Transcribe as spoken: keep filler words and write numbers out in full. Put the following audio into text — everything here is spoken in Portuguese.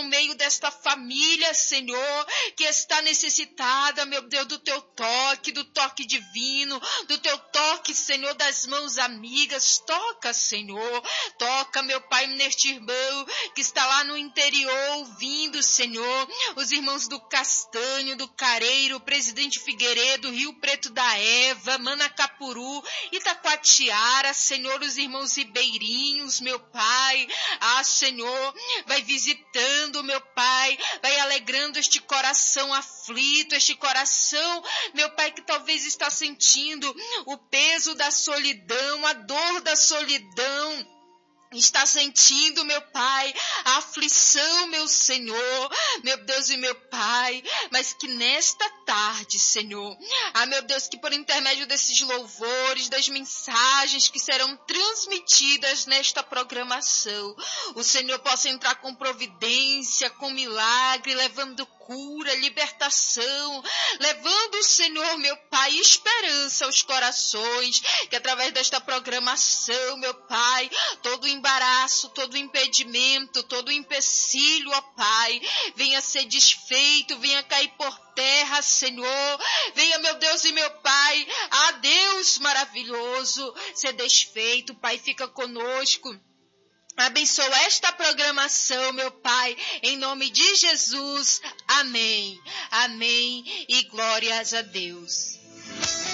meio desta família, Senhor, que está necessitada, meu Deus, do teu toque, do toque divino, do teu toque, Senhor, das mãos amigas. Toca, Senhor, toca, meu Pai, neste irmão que está lá no interior ouvindo, Senhor, os irmãos do Castanho, do Careiro, Presidente Figueiredo, Rio Preto da Eva, Manacapuru, Itacoatiara, Senhor, os irmãos ribeirinhos, meu Pai. Ah, Senhor, vai visitando, meu Pai, vai alegrando este coração aflito, este coração, meu Pai, que talvez está sentindo o peso da solidão, a dor da solidão. Está sentindo, meu Pai, a aflição, meu Senhor, meu Deus e meu Pai, mas que nesta tarde, Senhor, ah, meu Deus, que por intermédio desses louvores, das mensagens que serão transmitidas nesta programação, o Senhor possa entrar com providência, com milagre, levando cura, libertação, levando, Senhor, meu Pai, esperança aos corações, que através desta programação, meu Pai, todo embaraço, todo impedimento, todo empecilho, ó Pai, venha ser desfeito, venha cair por terra, Senhor, venha, meu Deus e meu Pai, ah, Deus maravilhoso, ser desfeito, Pai, fica conosco. Abençoa esta programação, meu Pai, em nome de Jesus. Amém. Amém e glórias a Deus.